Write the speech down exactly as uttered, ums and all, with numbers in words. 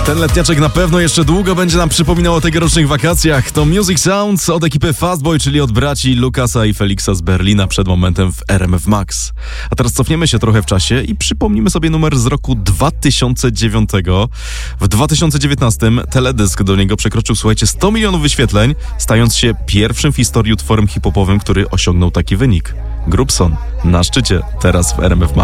Ten letniaczek na pewno jeszcze długo będzie nam przypominał o tegorocznych wakacjach. To Music Sounds od ekipy Fastboy, czyli od braci Lukasa i Felixa z Berlina przed momentem w R M F Max. A teraz cofniemy się trochę w czasie i przypomnimy sobie numer z roku dwa tysiące dziewiątego. W dwa tysiące dziewiętnastym teledysk do niego przekroczył, słuchajcie, sto milionów wyświetleń, stając się pierwszym w historii utworem hip-hopowym, który osiągnął taki wynik. Grubson na szczycie, teraz w R M F Max.